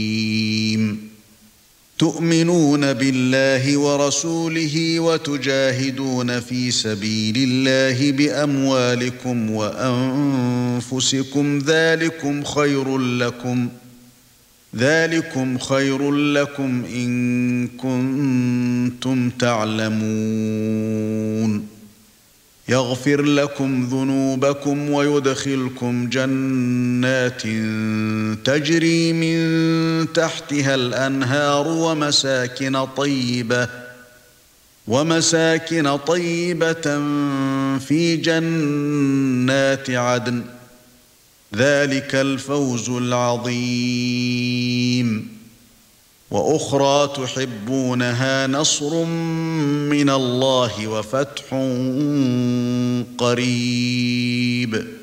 تؤمنون بالله ورسوله وتجاهدون في سبيل الله بأموالكم وأنفسكم ذلكم خير لكم إن كنتم تعلمون يغفر لكم ذنوبكم ويدخلكم جنات تجري من تحتها الأنهار ومساكن طيبة في جنات عدن ذلك الفوز العظيم وأخرى تحبونها نصر من الله وفتح قريب